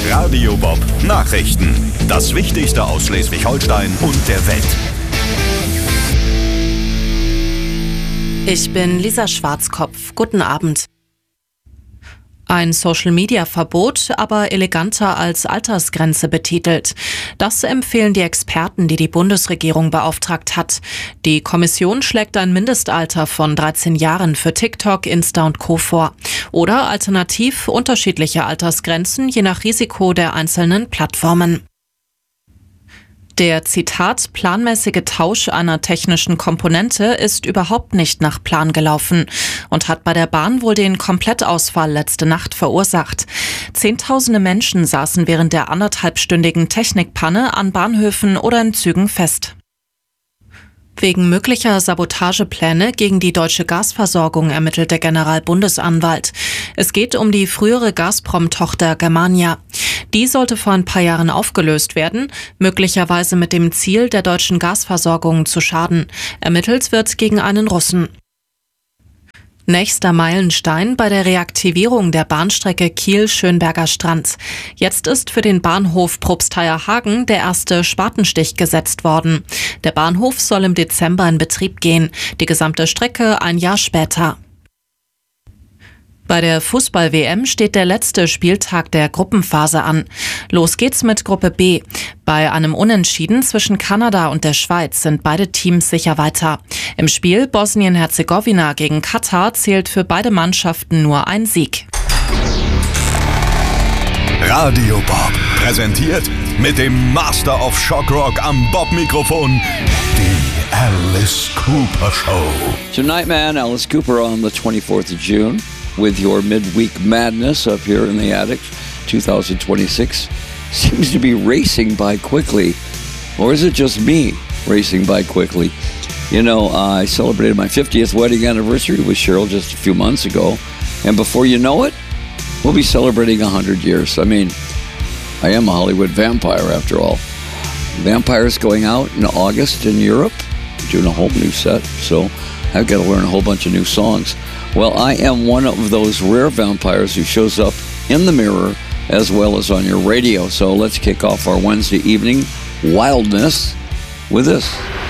Radio Bob Nachrichten. Das Wichtigste aus Schleswig-Holstein und der Welt. Ich bin Lisa Schwarzkopf. Guten Abend. Ein Social-Media-Verbot, aber eleganter als Altersgrenze betitelt. Das empfehlen die Experten, die die Bundesregierung beauftragt hat. Die Kommission schlägt ein Mindestalter von 13 Jahren für TikTok, Insta und Co. vor. Oder alternativ unterschiedliche Altersgrenzen, je nach Risiko der einzelnen Plattformen. Der, Zitat, planmäßige Tausch einer technischen Komponente ist überhaupt nicht nach Plan gelaufen und hat bei der Bahn wohl den Komplettausfall letzte Nacht verursacht. Zehntausende Menschen saßen während der anderthalbstündigen Technikpanne an Bahnhöfen oder in Zügen fest. Wegen möglicher Sabotagepläne gegen die deutsche Gasversorgung ermittelt der Generalbundesanwalt. Es geht um die frühere Gazprom-Tochter Germania. Die sollte vor ein paar Jahren aufgelöst werden, möglicherweise mit dem Ziel, der deutschen Gasversorgung zu schaden. Ermittelt wird gegen einen Russen. Nächster Meilenstein bei der Reaktivierung der Bahnstrecke Kiel-Schönberger Strand. Jetzt ist für den Bahnhof Probstheierhagen der erste Spatenstich gesetzt worden. Der Bahnhof soll im Dezember in Betrieb gehen, die gesamte Strecke ein Jahr später. Bei der Fußball-WM steht der letzte Spieltag der Gruppenphase an. Los geht's mit Gruppe B. Bei einem Unentschieden zwischen Kanada und der Schweiz sind beide Teams sicher weiter. Im Spiel Bosnien-Herzegowina gegen Katar zählt für beide Mannschaften nur ein Sieg. Radio Bob präsentiert mit dem Master of Shockrock am Bob-Mikrofon die Alice Cooper Show. Tonight, man, Alice Cooper on the 24th of June. With your midweek madness up here in the attic. 2026 seems to be racing by quickly. Or is it just me racing by quickly? You know, I celebrated my 50th wedding anniversary with Cheryl just a few months ago. And before you know it, we'll be celebrating 100 years. I mean, I am a Hollywood vampire after all. Vampires going out in August in Europe, doing a whole new set. So I've got to learn a whole bunch of new songs. Well, I am one of those rare vampires who shows up in the mirror as well as on your radio. So let's kick off our Wednesday evening wildness with this.